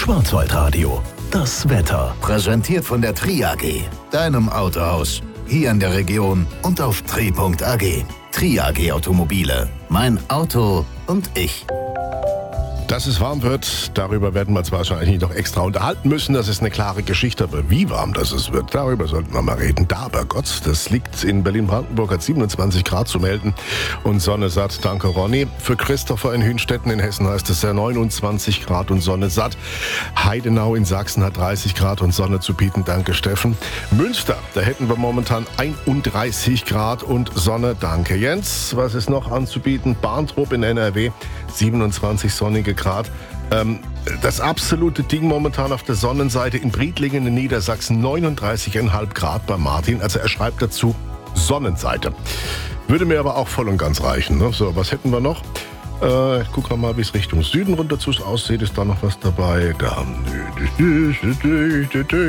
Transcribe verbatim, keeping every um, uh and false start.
Schwarzwaldradio. Das Wetter. Präsentiert von der Tri A G, deinem Autohaus. Hier in der Region und auf tri punkt a g. Tri A G Automobile. Mein Auto und ich. Dass es warm wird, darüber werden wir uns wahrscheinlich noch extra unterhalten müssen. Das ist eine klare Geschichte, aber wie warm das es wird, darüber sollten wir mal reden. Da aber Gott, das liegt in Berlin-Brandenburg, hat siebenundzwanzig Grad zu melden und Sonne satt. Danke, Ronny. Für Christopher in Hünstetten in Hessen heißt es ja neunundzwanzig Grad und Sonne satt. Heidenau in Sachsen hat dreißig Grad und Sonne zu bieten. Danke, Steffen. Münster, da hätten wir momentan einunddreißig Grad und Sonne. Danke, Jens. Was ist noch anzubieten? Bahntrupp in N R W, siebenundzwanzig sonnige Grad. Ähm, das absolute Ding momentan auf der Sonnenseite in Briedlingen in Niedersachsen, neununddreißig Komma fünf Grad bei Martin. Also er schreibt dazu Sonnenseite. Würde mir aber auch voll und ganz reichen. Ne? So, was hätten wir noch? Äh, ich gucke mal, wie es Richtung Süden runter zu aussieht. Ist da noch was dabei? Gar